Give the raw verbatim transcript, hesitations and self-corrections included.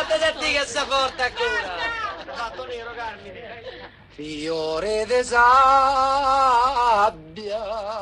guardate a te che sta forte ancora. Fatto nero, Carmine. Fiore de sabbia.